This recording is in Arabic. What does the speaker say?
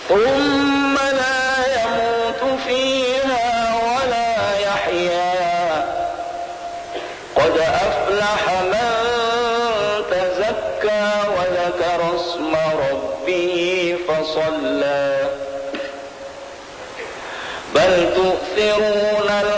ثم لا يموت فيها ولا يحيا قد أفلح من تزكى وذكر اسم ربه فصلى بل تؤثرون